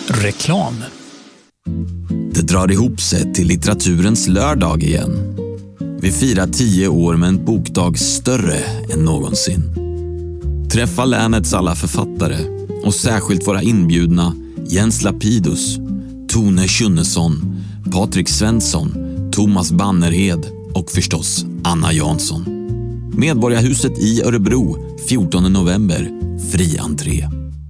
Reklam. Det drar ihop sig till litteraturens lördag igen. Vi firar 10 år med en bokdag större än någonsin. Träffa länets alla författare och särskilt våra inbjudna Jens Lapidus, Tone Schunnesson, Patrik Svensson, Thomas Bannerhed och förstås Anna Jansson. Medborgarhuset i Örebro, 14 november, fri entré.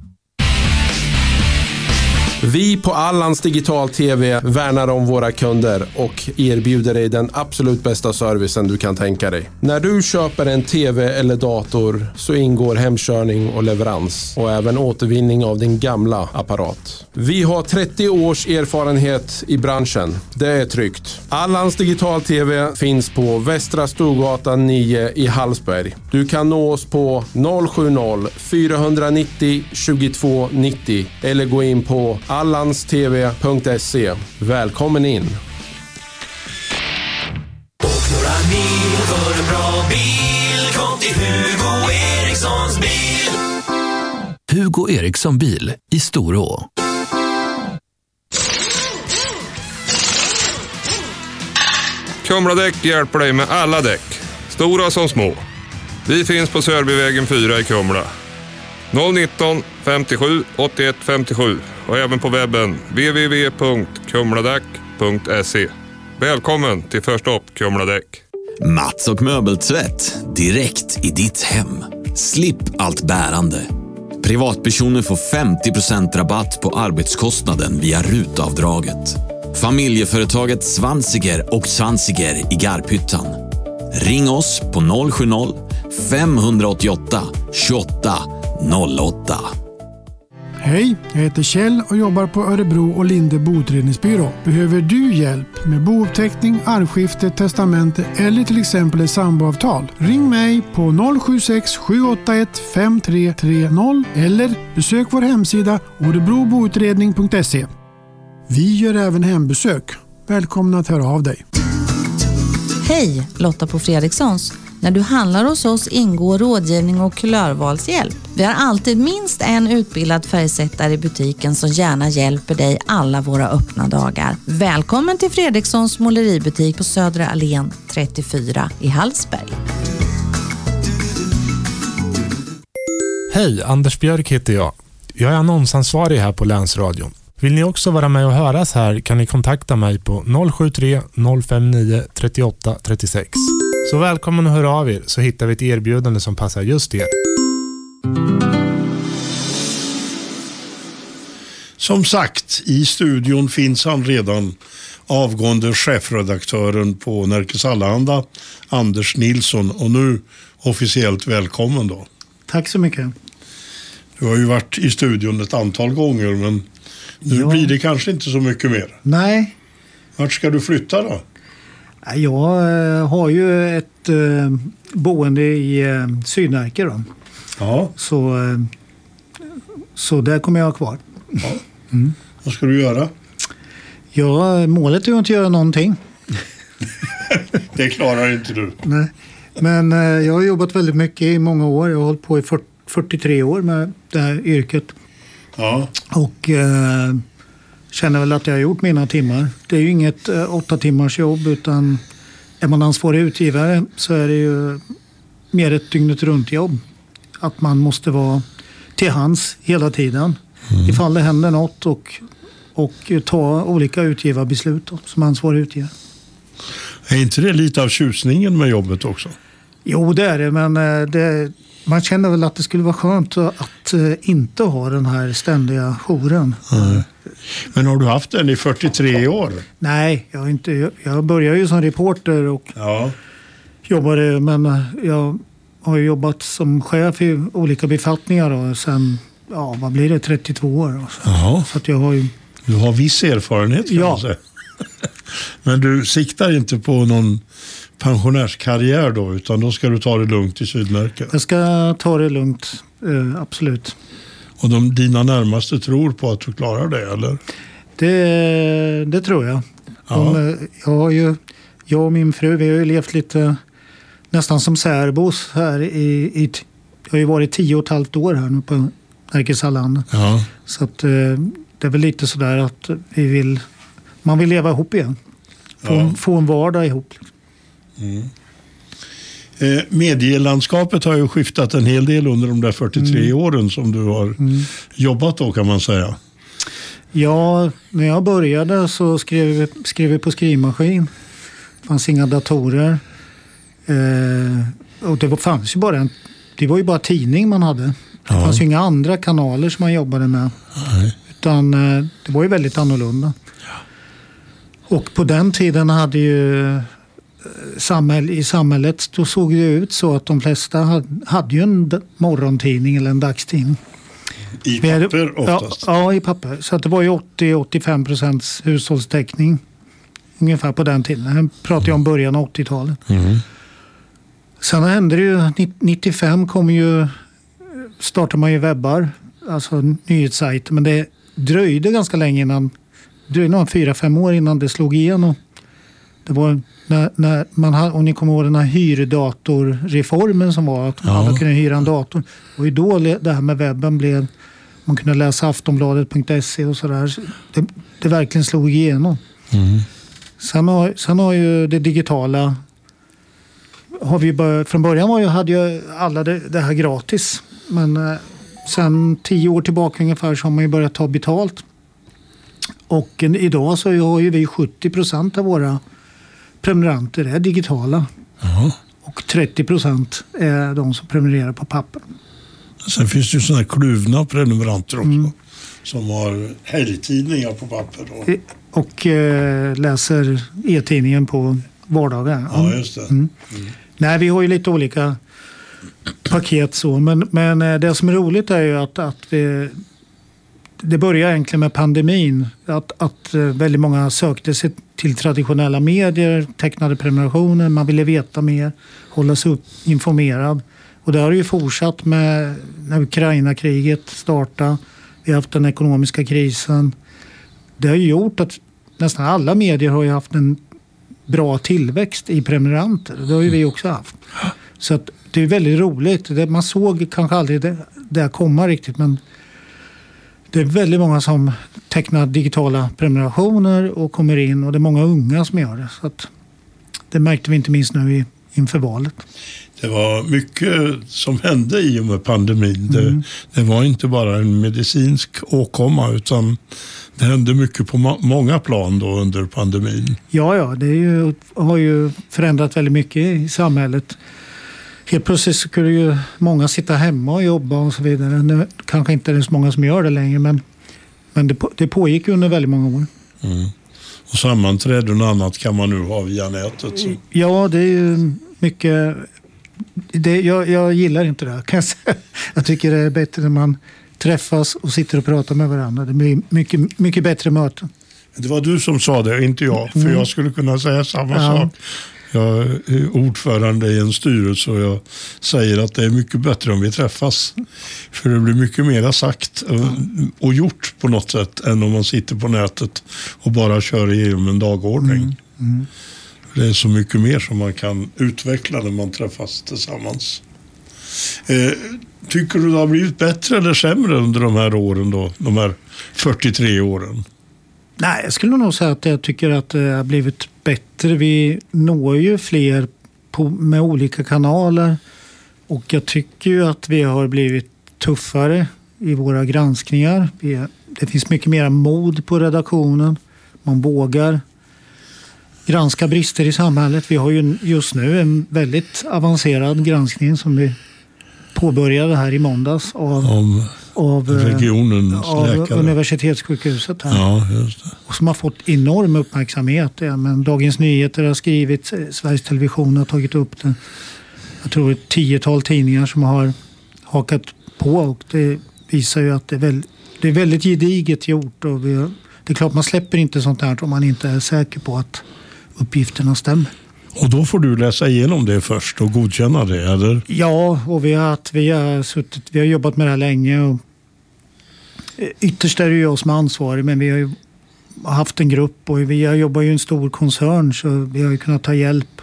Vi på Allans Digital TV värnar om våra kunder och erbjuder dig den absolut bästa servicen du kan tänka dig. När du köper en TV eller dator så ingår hemkörning och leverans och även återvinning av din gamla apparat. Vi har 30 års erfarenhet i branschen. Det är tryggt. Allans Digital TV finns på Västra Storgatan 9 i Hallsberg. Du kan nå oss på 070-490 2290 eller gå in på allanstv.se. Välkommen in! Och några mil för en bra bil. Kom till Hugo Erikssons bil. Hugo Eriksson bil i Storå. Kumladäck hjälper dig med alla däck, stora som små. Vi finns på Sörbyvägen 4 i Kumla. 019 57 81 57 och även på webben www.kumladäck.se. Välkommen till Första upp Kumladäck. Mats och möbeltvätt direkt i ditt hem. Slipp allt bärande. Privatpersoner får 50% rabatt på arbetskostnaden via RUT-avdraget. Familjeföretaget Svansiger och Svansiger i Garphyttan. Ring oss på 070-588 28 08. Hej, jag heter Kjell och jobbar på Örebro och Linde boutredningsbyrå. Behöver du hjälp med bouppteckning, arvskifte, testamente eller till exempel ett samboavtal? Ring mig på 076 781 5330 eller besök vår hemsida orebroboutredning.se. Vi gör även hembesök. Välkomna att höra av dig. Hej, Lotta på Fredrikssons. När du handlar hos oss ingår rådgivning och kulörvalshjälp. Vi har alltid minst en utbildad färgsättare i butiken som gärna hjälper dig alla våra öppna dagar. Välkommen till Fredrikssons måleributik på Södra Allén 34 i Hallsberg. Hej, Anders Björk heter jag. Jag är annonsansvarig här på Länsradion. Vill ni också vara med och höras här kan ni kontakta mig på 073 059 38 36. Så välkommen att höra av er så hittar vi ett erbjudande som passar just er. Som sagt, i studion finns han redan, avgående chefredaktören på Nerikes Allehanda, Anders Nilsson, och nu officiellt välkommen då. Tack så mycket. Du har ju varit i studion ett antal gånger, men nu blir det kanske inte så mycket mer. Nej. Vart ska du flytta då? Jag har ju ett boende i Sydnärke då. Ja. Så där kommer jag ha kvar. Ja. Vad ska du göra? Ja, målet är ju inte att göra någonting. Det klarar inte du. Nej. Men jag har jobbat väldigt mycket i många år. Jag har hållit på i 43 år med det här yrket. Ja. Och känner väl att jag har gjort mina timmar. Det är ju inget 8 timmars jobb, utan är man ansvarig utgivare så är det ju mer ett dygnet runt jobb. Att man måste vara till hands hela tiden. Ifall det händer något och ta olika utgivarbeslut då, som ansvarig utgivare. Är inte det lite av tjusningen med jobbet också? Jo, det är det, men man känner väl att det skulle vara skönt att inte ha den här ständiga jouren. Nej. Men har du haft den i 43 år? Nej, jag började ju som reporter och jobbade, men jag har ju jobbat som chef i olika befattningar då, sen, vad blir det, 32 år. Så att jag har ju... Du har viss erfarenhet kan man säga. Men du siktar inte på någon pensionärskarriär då, utan då ska du ta det lugnt i Sydnärke? Jag ska ta det lugnt, absolut. Och dina närmaste tror på att du klarar det, eller? Det tror jag. Jag och min fru, vi har ju levt lite nästan som särbos här jag har ju varit 10,5 år här nu på Nerikes Allehanda. Så att det är väl lite sådär att man vill leva ihop igen. Få en vardag ihop. Medielandskapet har ju skiftat en hel del under de där 43 åren som du har jobbat då, kan man säga. Ja, när jag började så skrev vi på skrivmaskin. Det fanns inga datorer. Och det var ju bara tidning man hade. Det fanns ju inga andra kanaler som man jobbade med. Nej. Utan det var ju väldigt annorlunda. Och på den tiden hade ju i samhället då såg det ut så att de flesta hade ju en morgontidning eller en dagstidning. I papper oftast? Ja, i papper. Så att det var ju 80-85% hushållstäckning ungefär på den tiden. Jag pratar ju om början av 80-talet. Sen hände det ju, 95 startade man ju webbar, alltså nyhetssajter, men det dröjde ganska länge innan, det dröjde nog 4-5 år innan det slog igenom. Det var när man hade, om ni kommer ihåg den här hyrdatorreformen som var att alla kunde hyra en dator. Och då det här med webben blev, man kunde läsa aftonbladet.se och sådär. Det verkligen slog igenom. Sen har ju det digitala, från början hade ju alla det här gratis. Men sen 10 år tillbaka ungefär så har man ju börjat ta betalt. Och idag så har ju vi 70% av våra prenumeranter är digitala. Och 30% är de som prenumererar på papper. Sen finns det ju sådana kluvna prenumeranter också. Som har helgtidningar på papper. Och läser e-tidningen på vardagar. Ja, just det. Nej, vi har ju lite olika paket så. Men det som är roligt är ju att det börjar egentligen med pandemin. Att väldigt många sökte sig till traditionella medier, tecknade prenumerationer, man ville veta mer, hålla sig informerad. Och det har ju fortsatt med när Ukraina-kriget startade. Vi har haft den ekonomiska krisen. Det har ju gjort att nästan alla medier har ju haft en bra tillväxt i prenumeranter. Det har ju vi också haft. Så att det är väldigt roligt. Man såg kanske aldrig det komma riktigt, men det är väldigt många som tecknar digitala prenumerationer och kommer in, och det är många unga som gör det. Så att det märkte vi inte minst nu inför valet. Det var mycket som hände i och med pandemin. Det var inte bara en medicinsk åkomma, utan det hände mycket på många plan då under pandemin. Ja, det har ju förändrat väldigt mycket i samhället. Helt plötsligt så kunde ju många sitta hemma och jobba och så vidare. Nu kanske inte är så många som gör det längre, men det pågick under väldigt många år. Och sammanträden och annat kan man nu ha via nätet. Så. Ja, det är ju mycket. Jag gillar inte det, kan jag säga. Jag tycker det är bättre när man träffas och sitter och pratar med varandra. Det blir mycket, mycket bättre möten. Det var du som sa det, inte jag. För jag skulle kunna säga samma sak. Jag är ordförande i en styrelse och jag säger att det är mycket bättre om vi träffas. För det blir mycket mer sagt och gjort på något sätt än om man sitter på nätet och bara kör igenom en dagordning. Det är så mycket mer som man kan utveckla när man träffas tillsammans. Tycker du det har blivit bättre eller sämre under de här åren då? De här 43 åren? Nej, jag skulle nog säga att jag tycker att det har blivit bättre. Vi når ju fler med olika kanaler. Och jag tycker ju att vi har blivit tuffare i våra granskningar. Det finns mycket mer mod på redaktionen. Man vågar granska brister i samhället. Vi har ju just nu en väldigt avancerad granskning som vi påbörjade här i måndags av regionens läkare. Av universitetssjukhuset här. Ja, just det. Och som har fått enorm uppmärksamhet. Ja, men Dagens Nyheter har skrivit, Sveriges Television har tagit upp det. Jag tror ett 10-tal tidningar som har hakat på, och det visar ju att det är väldigt gediget gjort. Och det är klart man släpper inte sånt här om man inte är säker på att uppgifterna stämmer. Och då får du läsa igenom det först och godkänna det, eller? Ja, och vi har jobbat med det här länge. Och ytterst är det ju jag som är ansvarig, men vi har ju haft en grupp och vi jobbar ju i en stor koncern, så vi har ju kunnat ta hjälp.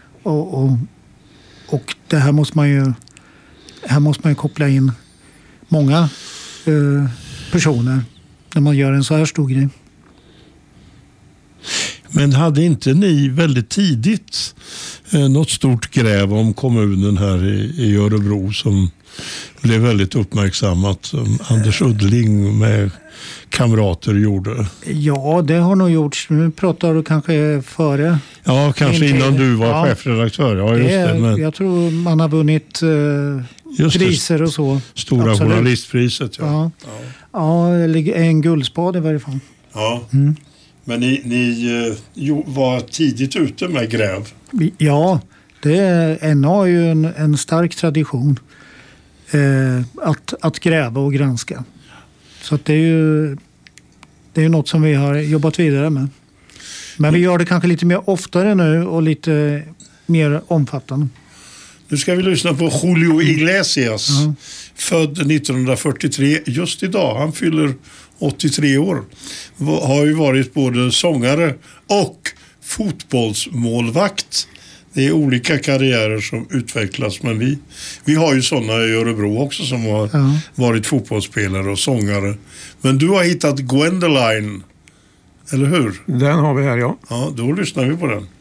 Och det här måste man ju koppla in många personer när man gör en så här stor grej. Men hade inte ni väldigt tidigt något stort gräv om kommunen här i Örebro som blev väldigt uppmärksammat, som Anders Uddling med kamrater gjorde? Ja, det har nog gjorts. Nu pratar du kanske före. Ja, kanske innan du var chefredaktör. Ja, just det. Men jag tror man har vunnit priser och så. Stora journalistpriset, ja. Ja, eller en guldspad i varje fall. Ja. Men ni var tidigt ute med gräv? Ja, NA har ju en stark tradition att gräva och granska. Så att det är ju något som vi har jobbat vidare med. Men vi gör det kanske lite mer oftare nu och lite mer omfattande. Nu ska vi lyssna på Julio Iglesias, född 1943, just idag. Han fyller 83 år. Har ju varit både sångare och fotbollsmålvakt. Det är olika karriärer som utvecklas, men vi har ju sådana i Örebro också som har varit fotbollsspelare och sångare. Men du har hittat Gwendoline, eller hur? Den har vi här, ja. Ja, då lyssnar vi på den.